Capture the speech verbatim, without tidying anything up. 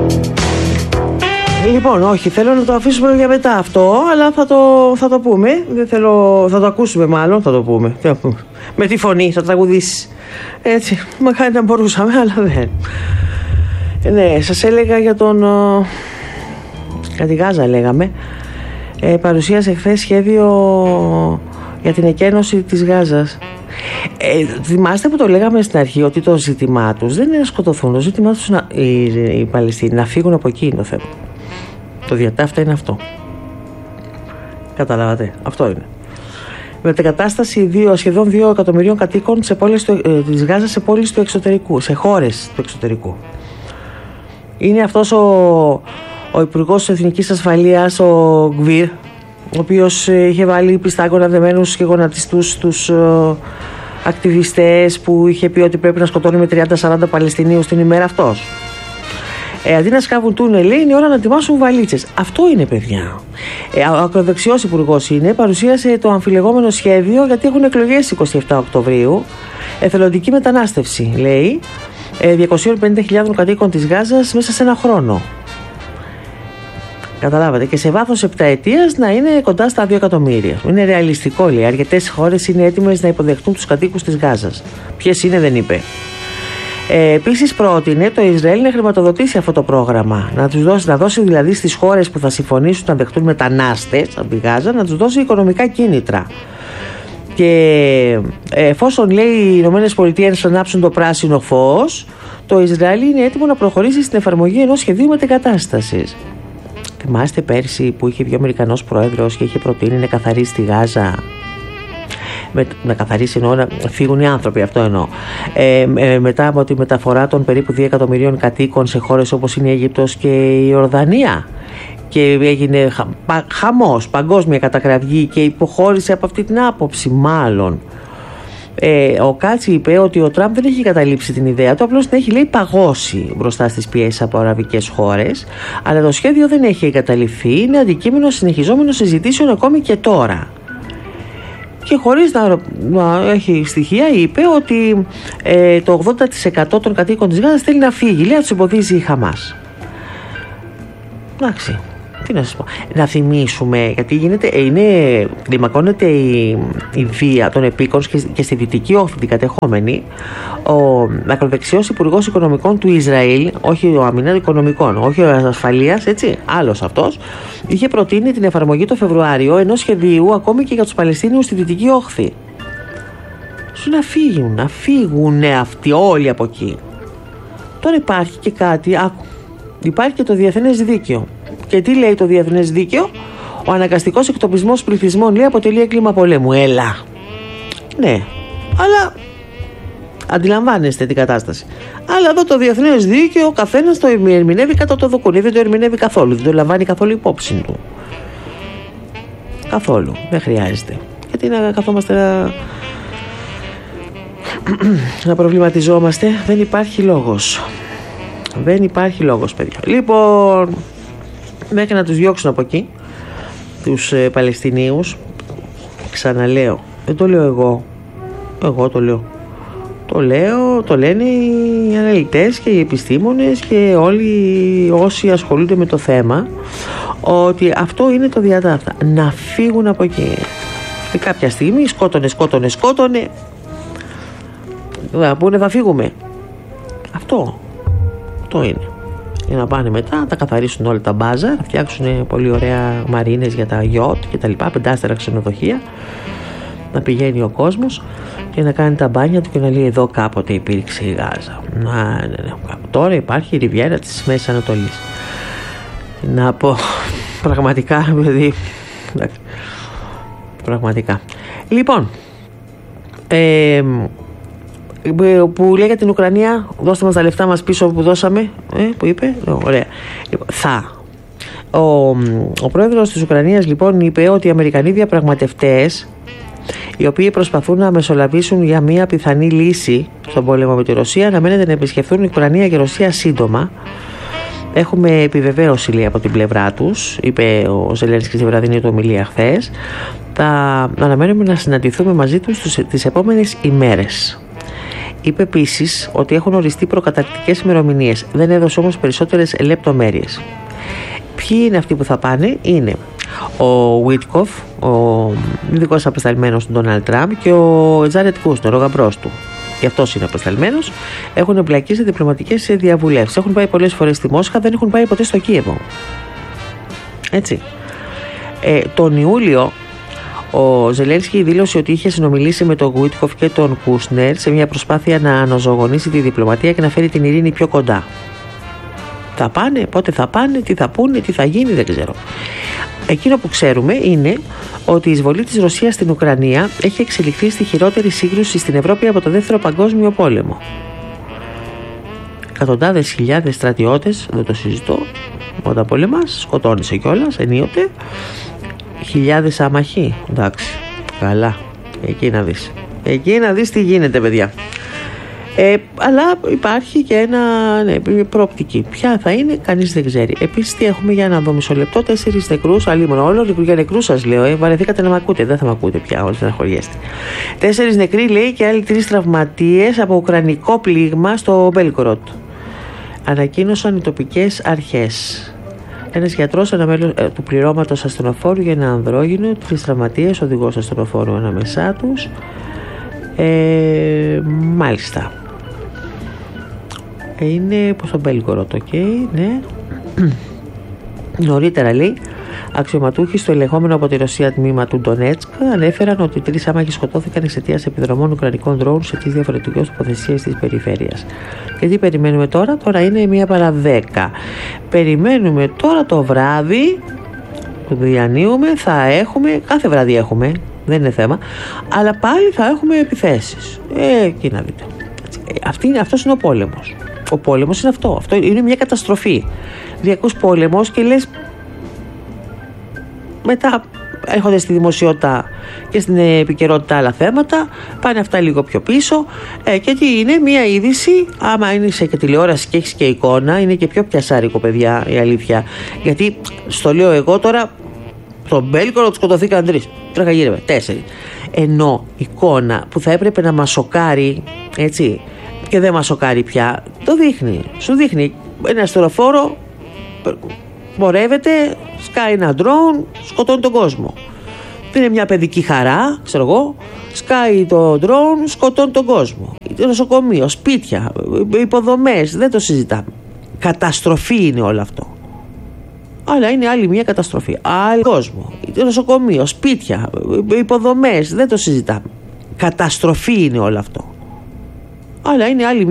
Λοιπόν, όχι, θέλω να το αφήσουμε για μετά αυτό, αλλά θα το, θα το πούμε. Δεν θέλω, θα το ακούσουμε μάλλον, θα το πούμε. Με τη φωνή, θα τραγουδήσεις. Έτσι, μακάρι να μπορούσαμε, αλλά δεν. Ναι, σας έλεγα για τον... Για τη Γάζα λέγαμε. Ε, παρουσίασε χθες σχέδιο για την εκένωση της Γάζας. Ε, θυμάστε που το λέγαμε στην αρχή ότι το ζήτημά τους δεν είναι να σκοτωθούν. Το ζήτημά τους να, οι, οι Παλαιστίνοι να φύγουν από εκεί είναι το θέμα. Το διατάφτα είναι αυτό. Καταλάβατε, αυτό είναι. Μετεγκατάσταση δύο, σχεδόν δύο εκατομμυρίων κατοίκων σε πόλεις του, ε, της Γάζας σε πόλεις του εξωτερικού, σε χώρες του εξωτερικού. Είναι αυτός ο, ο Υπουργός Εθνικής Ασφαλείας, ο Γκβίρ, ο οποίος ε, είχε βάλει πιστάγκωνα δεμένους και γονατιστούς τους ε, ακτιβιστές που είχε πει ότι πρέπει να σκοτώνει με τριάντα σαράντα Παλαιστινίους την ημέρα αυτός. Ε, αντί να σκάβουν τούνελ, είναι η ώρα να ετοιμάσουν βαλίτσες. Αυτό είναι, παιδιά. Ε, ο ακροδεξιός υπουργός είναι, παρουσίασε το αμφιλεγόμενο σχέδιο γιατί έχουν εκλογές εικοστή εβδόμη Οκτωβρίου. Εθελοντική μετανάστευση, λέει, ε, διακόσιες πενήντα χιλιάδες κατοίκων της Γάζας μέσα σε ένα χρόνο. Καταλάβατε. Και σε βάθος επταετίας να είναι κοντά στα δύο εκατομμύρια. Είναι ρεαλιστικό, λέει. Αρκετές χώρες είναι έτοιμες να υποδεχτούν τους κατοίκους της Γάζας. Ποιες είναι, δεν είπε. Ε, επίσης πρότεινε το Ισραήλ να χρηματοδοτήσει αυτό το πρόγραμμα, να τους δώσει, να δώσει δηλαδή στις χώρες που θα συμφωνήσουν να δεχτούν μετανάστες από τη Γάζα, να τους δώσει οικονομικά κίνητρα. Και εφόσον, λέει, οι Ηνωμένες Πολιτείες ανάψουν το πράσινο φως, το Ισραήλ είναι έτοιμο να προχωρήσει στην εφαρμογή ενός σχεδίου μετεγκατάστασης. Θυμάστε πέρσι που είχε βγει ο Αμερικανός πρόεδρος και είχε προτείνει να καθαρίσει τη Γάζα? Με, να καθαρίσει εννοώ, να φύγουν οι άνθρωποι, αυτό εννοώ. Ε, ε, μετά από τη μεταφορά των περίπου δύο εκατομμυρίων κατοίκων σε χώρες όπως είναι η Αίγυπτος και η Ιορδανία. Και έγινε χα, πα, χαμός, παγκόσμια κατακραυγή και υποχώρησε από αυτή την άποψη, μάλλον. Ε, ο Κάτσι είπε ότι ο Τραμπ δεν έχει καταλήψει την ιδέα του, απλώς την έχει, λέει, παγώσει μπροστά στις πιέσεις από αραβικές χώρες, αλλά το σχέδιο δεν έχει εγκαταλειφθεί, είναι αντικείμενο συνεχιζόμενων συζητήσεων ακόμη και τώρα. Και χωρίς να, να έχει στοιχεία, είπε ότι ε, το ογδόντα τοις εκατό των κατοίκων της Γάζας θέλει να φύγει. Λέει, να τους εμποδίζει η Χαμάς. Εντάξει, τι να σας πω. Να θυμίσουμε, γιατί γίνεται, είναι, κλιμακώνεται η, η βία των επίκων και, και στη Δυτική Όχθη την κατεχόμενη. Ο ακροδεξιός υπουργός οικονομικών του Ισραήλ, όχι ο αμυνά οικονομικών, όχι ο ασφαλείας, έτσι, άλλος αυτός, είχε προτείνει την εφαρμογή το Φεβρουάριο ενός σχεδίου ακόμη και για τους Παλαιστίνιους στη Δυτική Όχθη. Σου να φύγουν, να φύγουν αυτοί όλοι από εκεί. Τώρα υπάρχει και κάτι, άκου, υπάρχει και το διεθνές δίκαιο. Και τι λέει το διεθνές δίκαιο? Ο αναγκαστικός εκτοπισμός πληθυσμών, λέει, αποτελεί έγκλημα πολέμου. Έλα. Ναι, αλλά αντιλαμβάνεστε την κατάσταση. Αλλά εδώ το διεθνές δίκαιο ο καθένας το ερμηνεύει κατά το δοκούνι, δεν το ερμηνεύει καθόλου, δεν το λαμβάνει καθόλου υπόψη του. Καθόλου. Δεν χρειάζεται. Γιατί να καθόμαστε να, να προβληματιζόμαστε? Δεν υπάρχει λόγος. Δεν υπάρχει λόγος, παιδιά. Λοιπόν, μέχρι να τους διώξουν από εκεί τους ε, Παλαιστινίους, ξαναλέω, δεν το λέω εγώ, εγώ το λέω. Το λέω, το λένε οι αναλυτές και οι επιστήμονες και όλοι όσοι ασχολούνται με το θέμα, ότι αυτό είναι το διατάφτα. Να φύγουν από εκεί. Και κάποια στιγμή σκότωνε, σκότωνε, σκότωνε. Πού είναι, θα φύγουμε? Αυτό. Αυτό είναι. Για να πάνε μετά, να τα καθαρίσουν όλα τα μπάζα, να φτιάξουν πολύ ωραία μαρίνες για τα γιότ και τα λοιπά, πεντάστερα ξενοδοχεία, να πηγαίνει ο κόσμος και να κάνει τα μπάνια του και να λέει, εδώ κάποτε υπήρξε η Γάζα. Να, ναι, ναι. Τώρα υπάρχει η Ριβιέρα της Μέσης Ανατολής. Να πω, πραγματικά, δηλαδή, πραγματικά. Λοιπόν, ε, που λέει για την Ουκρανία, δώστε μας τα λεφτά μας πίσω που δώσαμε, ε, που είπε, ωραία. Λοιπόν, θα. Ο, ο πρόεδρος της Ουκρανίας, λοιπόν, είπε ότι οι Αμερικανοί διαπραγματευτές, οι οποίοι προσπαθούν να μεσολαβήσουν για μια πιθανή λύση στον πόλεμο με τη Ρωσία, αναμένεται να επισκεφθούν η Ουκρανία και η Ρωσία σύντομα. Έχουμε επιβεβαίωση, λέει, από την πλευρά τους, είπε ο Ζελένσκι στη βραδινή του ομιλία χθες. Θα αναμένουμε να συναντηθούμε μαζί τους τις επόμενες ημέρες. Είπε επίσης ότι έχουν οριστεί προκαταρκτικές ημερομηνίες. Δεν έδωσε όμως περισσότερες λεπτομέρειες. Ποιοι είναι αυτοί που θα πάνε? Είναι ο Βίτκοφ, ο ειδικός απεσταλμένος του Ντόναλντ Τραμπ, και ο Τζάρετ Κούσνερ, ο γαμπρός του. Και αυτός είναι απεσταλμένος. Έχουν εμπλακεί σε διπλωματικές διαβουλεύσεις. Έχουν πάει πολλές φορές στη Μόσχα, δεν έχουν πάει ποτέ στο Κίεβο. Έτσι. Ε, τον Ιούλιο ο Ζελένσκι δήλωσε ότι είχε συνομιλήσει με τον Γουίτκοφ και τον Κούσνερ σε μια προσπάθεια να αναζωογονήσει τη διπλωματία και να φέρει την ειρήνη πιο κοντά. Θα πάνε, πότε θα πάνε, τι θα πούνε, τι θα γίνει, δεν ξέρω. Εκείνο που ξέρουμε είναι ότι η εισβολή της Ρωσίας στην Ουκρανία έχει εξελιχθεί στη χειρότερη σύγκρουση στην Ευρώπη από το Δεύτερο Παγκόσμιο Πόλεμο. Εκατοντάδες χιλιάδες στρατιώτες, δεν το συζητώ, όταν πολεμάς, σκοτώνεσαι κιόλας ενίοτε. Χιλιάδες άμαχοι, εντάξει, καλά, εκεί να δεις. Εκεί να δεις τι γίνεται, παιδιά. Ε, αλλά υπάρχει και ένα, ναι, προοπτική. Ποια θα είναι, κανείς δεν ξέρει. Επίσης, τι έχουμε, για να δω μισό λεπτό, τέσσερις νεκρούς, αλλήμον όλο, για νεκρούς σας λέω, ε, βαρεθήκατε να μ' ακούτε, δεν θα μ' ακούτε πια, όλοι στεναχωριέστε. Τέσσερις νεκροί, λέει, και άλλοι τρεις τραυματίες από ουκρανικό πλήγμα στο Μπέλγκοροντ. Ανακοίνωσαν οι τοπικές αρχές. Ένας γιατρός, ένα μέλος ε, του πληρώματος ασθενοφόρου για ένα ανδρόγυνο, τρεις τραυματίες, οδηγός ασθενοφόρου ανάμεσά τους. Ε, μάλιστα. Είναι προς τον Μπέλγκοροντ, οκ, okay, ναι. Νωρίτερα, λέει, αξιωματούχοι στο ελεγχόμενο από τη Ρωσία τμήμα του Ντονέτσκ ανέφεραν ότι τρεις άμαχοι σκοτώθηκαν εξαιτίας επιδρομών ουκρανικών ντρόουν σε τρεις διαφορετικές τοποθεσίες της περιφέρειας. Και τι περιμένουμε τώρα? Τώρα είναι μία παρά δέκα. Περιμένουμε τώρα το βράδυ που διανύουμε, θα έχουμε, κάθε βράδυ έχουμε, δεν είναι θέμα, αλλά πάλι θα έχουμε επιθέσεις. Ε, εκεί να δείτε. Αυτή είναι, αυτός είναι ο πόλεμος. Ο πόλεμος είναι αυτό. Αυτό είναι μια καταστροφή. Διακούς πόλεμος και λες, μετά έρχονται στη δημοσιότητα και στην επικαιρότητα άλλα θέματα, πάνε αυτά λίγο πιο πίσω, ε, και τι είναι, μια είδηση, άμα είναι σε τηλεόραση και έχεις και εικόνα, είναι και πιο πιασάρικο, παιδιά, η αλήθεια. Γιατί στο λέω εγώ τώρα, στον Μπέλγκοροντ σκοτωθήκαν τρεις. Τρέχα γύρευε, τέσσερις. Ενώ εικόνα που θα έπρεπε να μας σοκάρει, έτσι, και δεν μας σοκάρει πια, το δείχνει. Σου δείχνει ένα αστεροφόρο, πορεύεται, σκάει ένα ντρόουν, σκοτώνει τον κόσμο. Είναι μια παιδική χαρά, ξέρω εγώ, σκάει το ντρόουν, σκοτώνει τον κόσμο. Νοσοκομείο, σπίτια, υποδομές, δεν το συζητάμε. Καταστροφή είναι όλο αυτό. Αλλά είναι άλλη μια καταστροφή. Άλλο κόσμο, νοσοκομείο, σπίτια, υποδομές, δεν το συζητάμε. Καταστροφή είναι όλο αυτό. Αλλά είναι άλλη